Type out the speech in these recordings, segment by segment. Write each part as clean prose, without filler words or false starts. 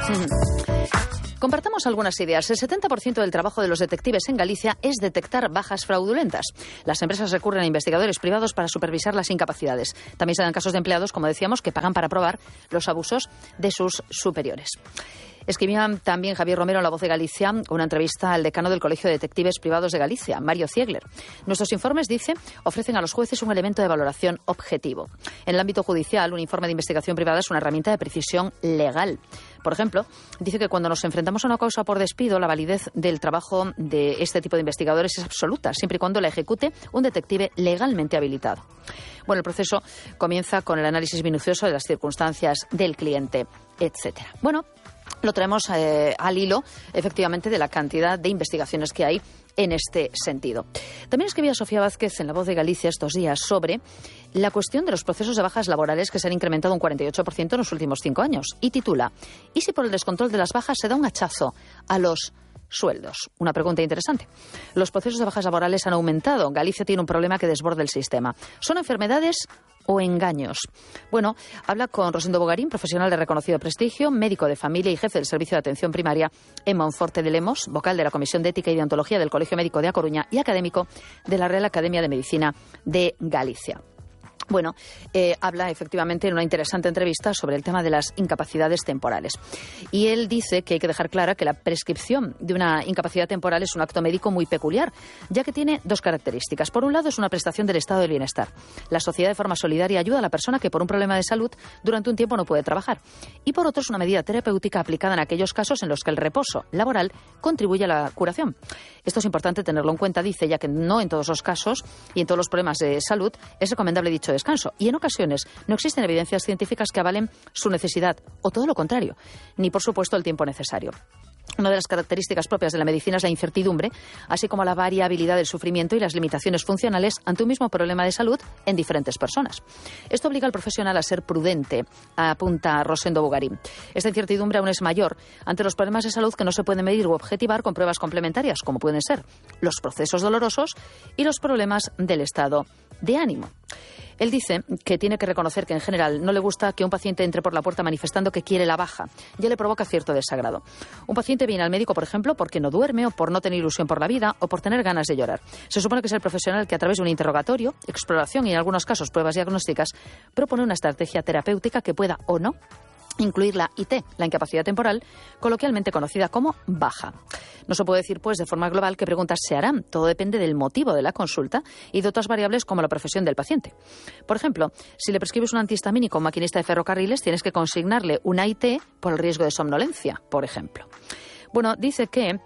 Compartamos algunas ideas. El 70% del trabajo de los detectives en Galicia es detectar bajas fraudulentas. Las empresas recurren a investigadores privados para supervisar las incapacidades. También se dan casos de empleados, como decíamos, que pagan para probar los abusos de sus superiores. Escribía también Javier Romero en La Voz de Galicia una entrevista al decano del Colegio de Detectives Privados de Galicia, Mario Ziegler. Nuestros informes, dice, ofrecen a los jueces un elemento de valoración objetivo. En el ámbito judicial, un informe de investigación privada es una herramienta de precisión legal. Por ejemplo, dice que cuando nos enfrentamos a una causa por despido, la validez del trabajo de este tipo de investigadores es absoluta, siempre y cuando la ejecute un detective legalmente habilitado. Bueno, el proceso comienza con el análisis minucioso de las circunstancias del cliente, etcétera. Bueno, lo traemos al hilo, efectivamente, de la cantidad de investigaciones que hay en este sentido. También escribía Sofía Vázquez en La Voz de Galicia estos días sobre la cuestión de los procesos de bajas laborales que se han incrementado un 48% en los últimos 5 años. Y titula: ¿y si por el descontrol de las bajas se da un hachazo a los sueldos? Una pregunta interesante. Los procesos de bajas laborales han aumentado. Galicia tiene un problema que desborda el sistema. ¿Son enfermedades o engaños? Bueno, habla con Rosendo Bogarín, profesional de reconocido prestigio, médico de familia y jefe del Servicio de Atención Primaria en Monforte de Lemos, vocal de la Comisión de Ética y Deontología del Colegio Médico de A Coruña y académico de la Real Academia de Medicina de Galicia. Bueno, habla efectivamente en una interesante entrevista sobre el tema de las incapacidades temporales. Y él dice que hay que dejar clara que la prescripción de una incapacidad temporal es un acto médico muy peculiar, ya que tiene dos características. Por un lado, es una prestación del estado del bienestar. La sociedad de forma solidaria ayuda a la persona que por un problema de salud durante un tiempo no puede trabajar. Y por otro, es una medida terapéutica aplicada en aquellos casos en los que el reposo laboral contribuye a la curación. Esto es importante tenerlo en cuenta, dice, ya que no en todos los casos y en todos los problemas de salud es recomendable dicho descanso. Y en ocasiones no existen evidencias científicas que avalen su necesidad, o todo lo contrario, ni por supuesto el tiempo necesario. Una de las características propias de la medicina es la incertidumbre, así como la variabilidad del sufrimiento y las limitaciones funcionales ante un mismo problema de salud en diferentes personas. Esto obliga al profesional a ser prudente, apunta Rosendo Bogarín. Esta incertidumbre aún es mayor ante los problemas de salud que no se pueden medir u objetivar con pruebas complementarias, como pueden ser los procesos dolorosos y los problemas del estado de ánimo. Él dice que tiene que reconocer que en general no le gusta que un paciente entre por la puerta manifestando que quiere la baja. Ya le provoca cierto desagrado. Un paciente viene al médico, por ejemplo, porque no duerme o por no tener ilusión por la vida o por tener ganas de llorar. Se supone que es el profesional que a través de un interrogatorio, exploración y en algunos casos pruebas diagnósticas propone una estrategia terapéutica que pueda o no incluir la IT, la incapacidad temporal, coloquialmente conocida como baja. No se puede decir, pues, de forma global qué preguntas se harán. Todo depende del motivo de la consulta y de otras variables como la profesión del paciente. Por ejemplo, si le prescribes un antihistamínico a un maquinista de ferrocarriles, tienes que consignarle una IT por el riesgo de somnolencia, por ejemplo. Bueno, dice que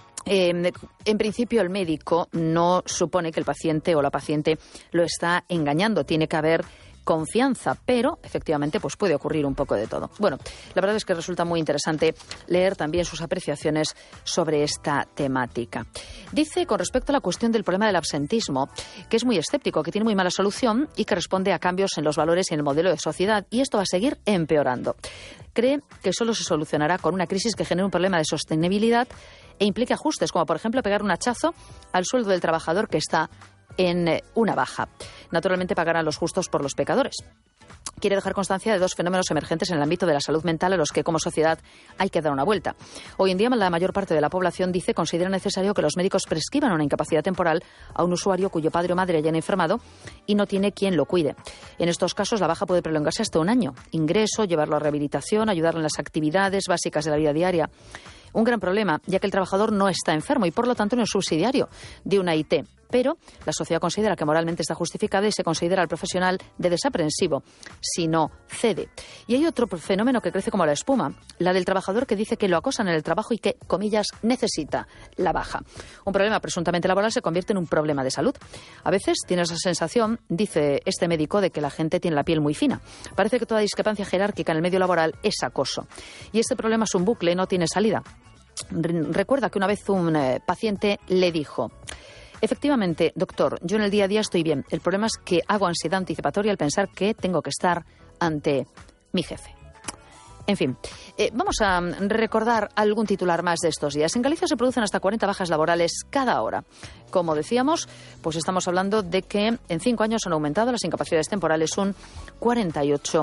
en principio el médico no supone que el paciente o la paciente lo está engañando. Tiene que haber confianza, pero efectivamente pues puede ocurrir un poco de todo. Bueno, la verdad es que resulta muy interesante leer también sus apreciaciones sobre esta temática. Dice con respecto a la cuestión del problema del absentismo que es muy escéptico, que tiene muy mala solución y que responde a cambios en los valores y en el modelo de sociedad, y esto va a seguir empeorando. Cree que solo se solucionará con una crisis que genere un problema de sostenibilidad e implique ajustes, como por ejemplo pegar un hachazo al sueldo del trabajador que está en una baja. Naturalmente pagarán los justos por los pecadores. Quiere dejar constancia de dos fenómenos emergentes en el ámbito de la salud mental a los que como sociedad hay que dar una vuelta. Hoy en día la mayor parte de la población, dice, considera necesario que los médicos prescriban una incapacidad temporal a un usuario cuyo padre o madre hayan enfermado y no tiene quien lo cuide. En estos casos la baja puede prolongarse hasta un año. Ingreso, llevarlo a rehabilitación, ayudarlo en las actividades básicas de la vida diaria. Un gran problema, ya que el trabajador no está enfermo y por lo tanto no es subsidiario de una IT. Pero la sociedad considera que moralmente está justificada y se considera al profesional de desaprensivo si no cede. Y hay otro fenómeno que crece como la espuma, la del trabajador que dice que lo acosan en el trabajo y que, comillas, necesita la baja. Un problema presuntamente laboral se convierte en un problema de salud. A veces tienes la sensación, dice este médico, de que la gente tiene la piel muy fina. Parece que toda discrepancia jerárquica en el medio laboral es acoso. Y este problema es un bucle, no tiene salida. Recuerda que una vez un paciente le dijo: efectivamente, doctor, yo en el día a día estoy bien. El problema es que hago ansiedad anticipatoria al pensar que tengo que estar ante mi jefe. En fin, vamos a recordar algún titular más de estos días. En Galicia se producen hasta 40 bajas laborales cada hora. Como decíamos, pues estamos hablando de que en 5 años han aumentado las incapacidades temporales un 48%.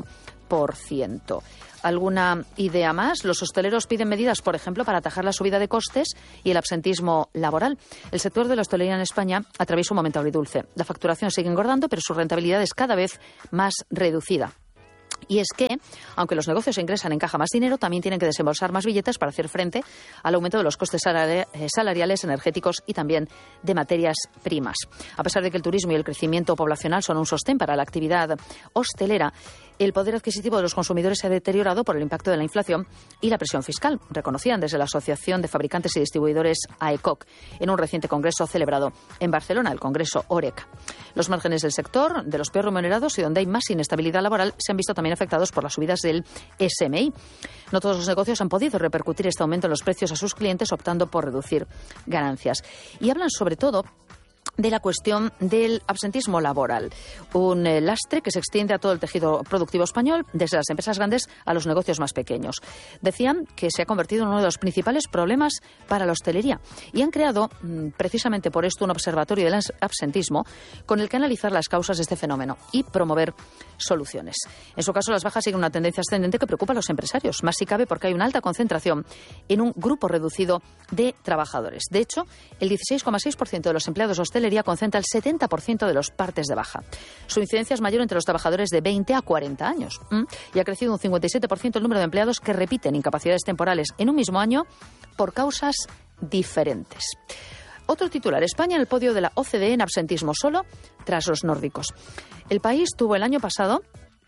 20%. ¿Alguna idea más? Los hosteleros piden medidas, por ejemplo, para atajar la subida de costes y el absentismo laboral. El sector de la hostelería en España atraviesa un momento agridulce. La facturación sigue engordando, pero su rentabilidad es cada vez más reducida. Y es que, aunque los negocios ingresan en caja más dinero, también tienen que desembolsar más billetes para hacer frente al aumento de los costes salariales, energéticos y también de materias primas. A pesar de que el turismo y el crecimiento poblacional son un sostén para la actividad hostelera, el poder adquisitivo de los consumidores se ha deteriorado por el impacto de la inflación y la presión fiscal, reconocían desde la Asociación de Fabricantes y Distribuidores AECOC en un reciente congreso celebrado en Barcelona, el Congreso ORECA. Los márgenes del sector, de los peor remunerados y donde hay más inestabilidad laboral, se han visto también afectados por las subidas del SMI. No todos los negocios han podido repercutir este aumento en los precios a sus clientes, optando por reducir ganancias. Y hablan sobre todo de la cuestión del absentismo laboral, un lastre que se extiende a todo el tejido productivo español, desde las empresas grandes a los negocios más pequeños. Decían que se ha convertido en uno de los principales problemas para la hostelería y han creado, precisamente por esto, un observatorio del absentismo con el que analizar las causas de este fenómeno y promover soluciones. En su caso, las bajas siguen una tendencia ascendente que preocupa a los empresarios, más si cabe porque hay una alta concentración en un grupo reducido de trabajadores. De hecho, el 16,6% de los empleados de hostelería concentra el 70% de los partes de baja. Su incidencia es mayor entre los trabajadores de 20 a 40 años y ha crecido un 57% el número de empleados que repiten incapacidades temporales en un mismo año por causas diferentes. Otro titular: España en el podio de la OCDE en absentismo, solo tras los nórdicos. El país tuvo el año pasado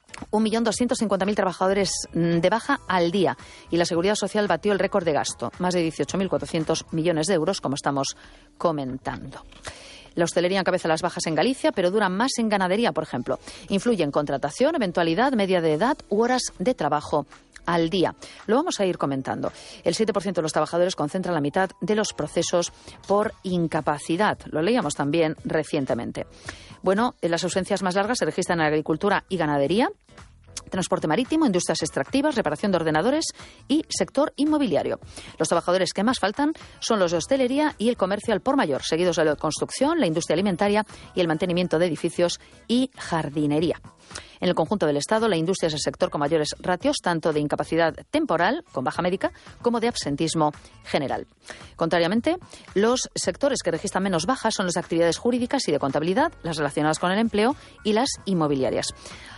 1.250.000 trabajadores de baja al día y la Seguridad Social batió el récord de gasto, más de 18.400 millones de euros, como estamos comentando. La hostelería encabeza las bajas en Galicia, pero duran más en ganadería, por ejemplo. Influye en contratación, eventualidad, media de edad u horas de trabajo al día. Lo vamos a ir comentando. El 7% de los trabajadores concentran la mitad de los procesos por incapacidad. Lo leíamos también recientemente. Bueno, las ausencias más largas se registran en agricultura y ganadería, transporte marítimo, industrias extractivas, reparación de ordenadores y sector inmobiliario. Los trabajadores que más faltan son los de hostelería y el comercio al por mayor, seguidos de la construcción, la industria alimentaria y el mantenimiento de edificios y jardinería. En el conjunto del Estado, la industria es el sector con mayores ratios, tanto de incapacidad temporal, con baja médica, como de absentismo general. Contrariamente, los sectores que registran menos bajas son las actividades jurídicas y de contabilidad, las relacionadas con el empleo y las inmobiliarias.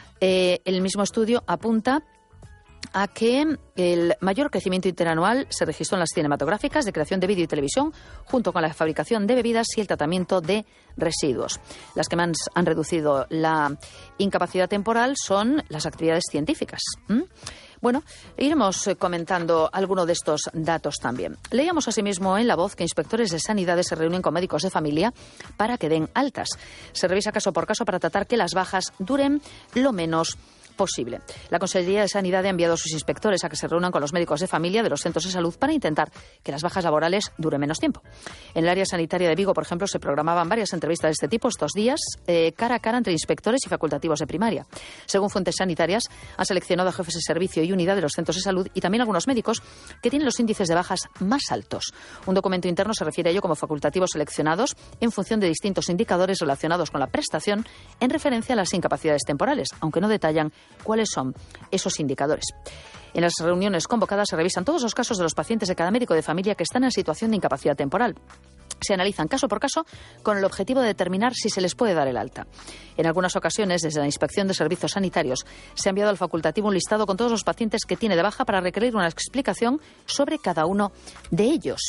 El mismo estudio apunta a que el mayor crecimiento interanual se registró en las cinematográficas, de creación de vídeo y televisión, junto con la fabricación de bebidas y el tratamiento de residuos. Las que más han reducido la incapacidad temporal son las actividades científicas. Bueno, iremos comentando alguno de estos datos también. Leíamos asimismo en La Voz que inspectores de sanidades se reúnen con médicos de familia para que den altas. Se revisa caso por caso para tratar que las bajas duren lo menos posible. La Consejería de Sanidad ha enviado a sus inspectores a que se reúnan con los médicos de familia de los centros de salud para intentar que las bajas laborales duren menos tiempo. En el área sanitaria de Vigo, por ejemplo, se programaban varias entrevistas de este tipo estos días, cara a cara entre inspectores y facultativos de primaria. Según fuentes sanitarias, han seleccionado a jefes de servicio y unidad de los centros de salud y también algunos médicos que tienen los índices de bajas más altos. Un documento interno se refiere a ello como facultativos seleccionados en función de distintos indicadores relacionados con la prestación en referencia a las incapacidades temporales, aunque no detallan cuáles son esos indicadores. En las reuniones convocadas se revisan todos los casos de los pacientes de cada médico de familia que están en situación de incapacidad temporal. Se analizan caso por caso con el objetivo de determinar si se les puede dar el alta. En algunas ocasiones, desde la Inspección de Servicios Sanitarios, se ha enviado al facultativo un listado con todos los pacientes que tiene de baja para requerir una explicación sobre cada uno de ellos.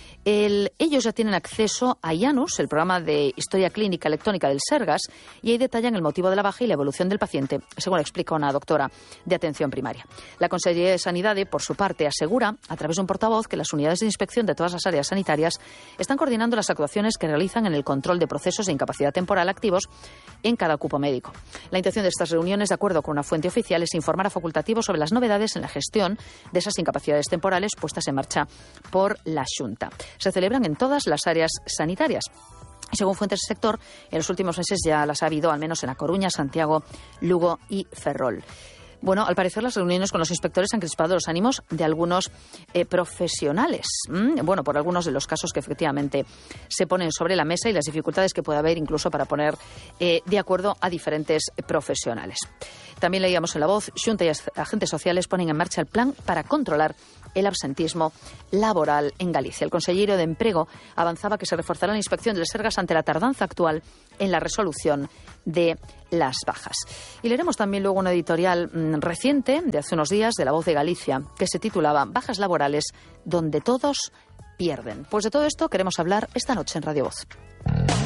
Ellos ya tienen acceso a IANUS, el programa de historia clínica electrónica del Sergas, y ahí detallan el motivo de la baja y la evolución del paciente, según explica una doctora de atención primaria. La Consejería de Sanidad, por su parte, asegura, a través de un portavoz, que las unidades de inspección de todas las áreas sanitarias están coordinando las actuaciones que realizan en el control de procesos de incapacidad temporal activos en cada cupo médico. La intención de estas reuniones, de acuerdo con una fuente oficial, es informar a facultativos sobre las novedades en la gestión de esas incapacidades temporales puestas en marcha por la Xunta. Se celebran en todas las áreas sanitarias. Según fuentes del sector, en los últimos meses ya las ha habido, al menos en A Coruña, Santiago, Lugo y Ferrol. Bueno, al parecer las reuniones con los inspectores han crispado los ánimos de algunos profesionales. Bueno, por algunos de los casos que efectivamente se ponen sobre la mesa y las dificultades que puede haber incluso para poner de acuerdo a diferentes profesionales. También leíamos en La Voz, Xunta y agentes sociales ponen en marcha el plan para controlar el absentismo laboral en Galicia. El conselleiro de Emprego avanzaba que se reforzará la inspección del Sergas ante la tardanza actual en la resolución de las bajas. Y leeremos también luego una editorial reciente de hace unos días de La Voz de Galicia que se titulaba Bajas laborales donde todos pierden. Pues de todo esto queremos hablar esta noche en Radio Voz.